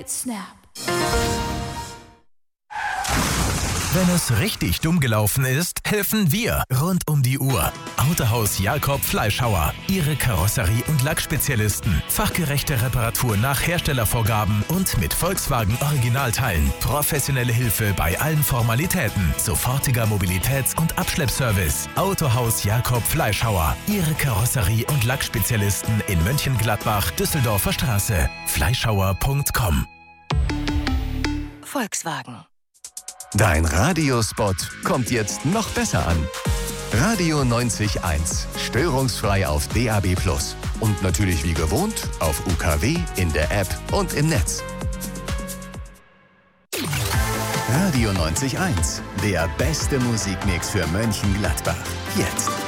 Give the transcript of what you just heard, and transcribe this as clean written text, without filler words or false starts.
Snap. Wenn es richtig dumm gelaufen ist, helfen wir rund um die Uhr. Autohaus Jakob Fleischhauer. Ihre Karosserie- und Lackspezialisten. Fachgerechte Reparatur nach Herstellervorgaben und mit Volkswagen Originalteilen. Professionelle Hilfe bei allen Formalitäten. Sofortiger Mobilitäts- und Abschleppservice. Autohaus Jakob Fleischhauer. Ihre Karosserie- und Lackspezialisten in Mönchengladbach, Düsseldorfer Straße. Fleischhauer.com. Volkswagen. Dein Radiospot kommt jetzt noch besser an. Radio 90.1. Störungsfrei auf DAB+. Und natürlich wie gewohnt auf UKW, in der App und im Netz. Radio 90.1. Der beste Musikmix für Mönchengladbach. Jetzt.